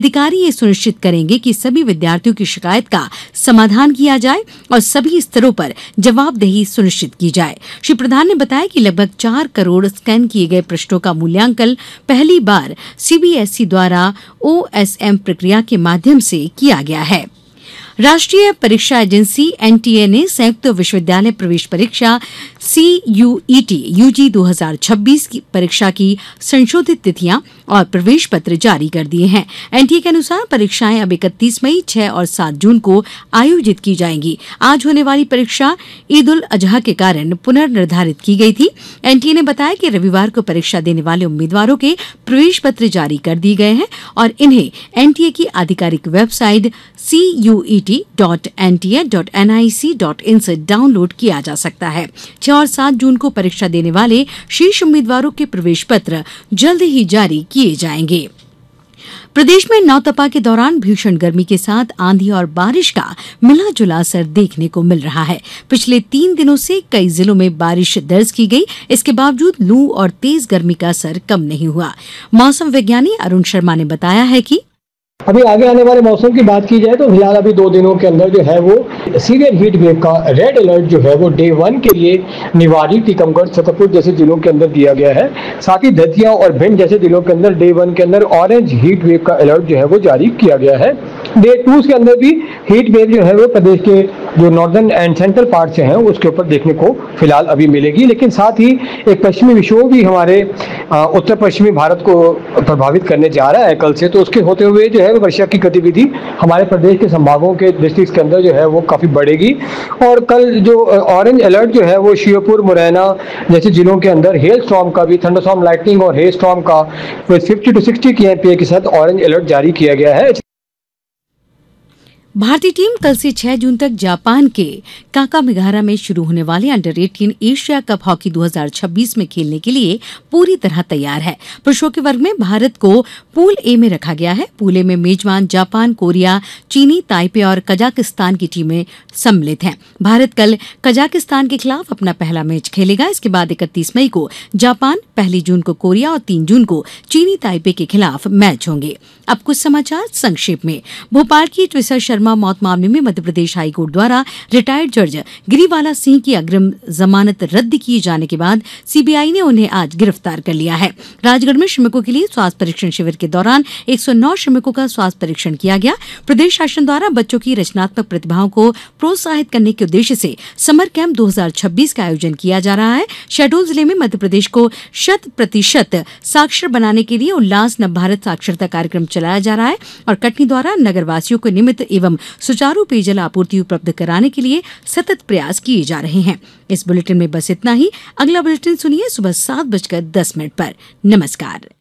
अधिकारी ये सुनिश्चित करेंगे कि सभी विद्यार्थियों की शिकायत का समाधान किया जाए और सभी स्तरों पर जवाबदेही सुनिश्चित की जाए। श्री प्रधान ने बताया कि लगभग 4 करोड़ स्कैन किए गए पृष्ठों का मूल्यांकन पहली बार सीबीएसई द्वारा ओएसएम प्रक्रिया के माध्यम से किया गया है। राष्ट्रीय परीक्षा एजेंसी एनटीए ने संयुक्त विश्वविद्यालय प्रवेश परीक्षा CUET यूजी 2026 की परीक्षा की संशोधित तिथियां और प्रवेश पत्र जारी कर दिए हैं। एनटीए के अनुसार परीक्षाएं अब 31 मई, 6 और 7 जून को आयोजित की जाएंगी। आज होने वाली परीक्षा ईद उल अजहा के कारण पुनर्निर्धारित की गई थी। एनटीए ने बताया कि रविवार को परीक्षा देने वाले उम्मीदवारों के प्रवेश पत्र जारी कर दिए गए हैं और इन्हें एनटीए की आधिकारिक वेबसाइट CUET.NTA.nic.in से डाउनलोड किया जा सकता है। 6 और 7 जून को परीक्षा देने वाले शेष उम्मीदवारों के प्रवेश पत्र जल्द ही जारी किए जाएंगे। प्रदेश में नौतपा के दौरान भीषण गर्मी के साथ आंधी और बारिश का मिला जुला असर देखने को मिल रहा है। पिछले 3 दिनों से कई जिलों में बारिश दर्ज की गई। इसके बावजूद लू और तेज गर्मी का असर कम नहीं हुआ। मौसम विज्ञानी अरुण शर्मा ने बताया है कि अभी आगे आने वाले मौसम की बात की जाए तो फिलहाल अभी 2 दिनों के अंदर जो है वो सीवियर हीट वेव का रेड अलर्ट जो है वो डे 1 के लिए निवाड़ी, टीकमगढ़, छतरपुर जैसे जिलों के अंदर दिया गया है। साथ ही दतिया और भिंड जैसे जिलों के अंदर डे 1 के अंदर ऑरेंज हीट वेव का अलर्ट जो है वो जारी किया गया है। डे 2 के अंदर भी हीट वेव जो है वो प्रदेश के जो नॉर्दर्न एंड सेंट्रल पार्ट से हैं उसके ऊपर देखने को फिलहाल अभी मिलेगी। लेकिन साथ ही एक पश्चिमी विक्षोभ भी हमारे उत्तर पश्चिमी भारत को प्रभावित करने जा रहा है कल से, तो उसके होते हुए जो है वर्षा की गतिविधि हमारे प्रदेश के संभागों के डिस्ट्रिक्ट के अंदर जो है वो काफी बढ़ेगी। और कल जो ऑरेंज अलर्ट जो है वो श्योपुर, मुरैना जैसे जिलों के अंदर हेल स्टॉर्म का भी, थंडरस्टॉर्म, लाइटनिंग और हेल स्टॉर्म का 50 to 60 kmph के साथ ऑरेंज अलर्ट जारी किया गया है। भारतीय टीम कल से 6 जून तक जापान के काकामिगारा में शुरू होने वाले अंडर-18 एशिया कप हॉकी 2026 में खेलने के लिए पूरी तरह तैयार है। पुरुषों के वर्ग में भारत को पूल ए में रखा गया है। पूल ए में मेजबान जापान, कोरिया, चीनी, ताइपे और कजाकिस्तान की टीमें सम्मिलित हैं। भारत कल कजाकिस्तान के खिलाफ अपना पहला मैच खेलेगा। इसके बाद 31 मई को जापान, 1 जून को कोरिया और 3 जून को चीनी ताइपे के खिलाफ मैच होंगे। अब कुछ समाचार संक्षेप में। भोपाल की ट्विसा शर्मा मौत मामले में मध्यप्रदेश हाईकोर्ट द्वारा रिटायर्ड जज गिरिवाला सिंह की अग्रिम जमानत रद्द किए जाने के बाद सीबीआई ने उन्हें आज गिरफ्तार कर लिया है। राजगढ़ में श्रमिकों के लिए स्वास्थ्य परीक्षण शिविर के दौरान 109 श्रमिकों का स्वास्थ्य परीक्षण किया गया। प्रदेश शासन द्वारा बच्चों की रचनात्मक प्रतिभाओं को प्रोत्साहित करने के उद्देश्य से समर कैंप 2026 का आयोजन किया जा रहा है। शहडोल जिले में मध्यप्रदेश को 100% साक्षर बनाने के लिए उल्लास नवभारत साक्षरता कार्यक्रम चलाया जा रहा है और कटनी द्वारा नगरवासियों को नियमित एवं सुचारू पेयजल आपूर्ति उपलब्ध कराने के लिए सतत प्रयास किए जा रहे हैं। इस बुलेटिन में बस इतना ही। अगला बुलेटिन सुनिए सुबह 7:10 पर। नमस्कार।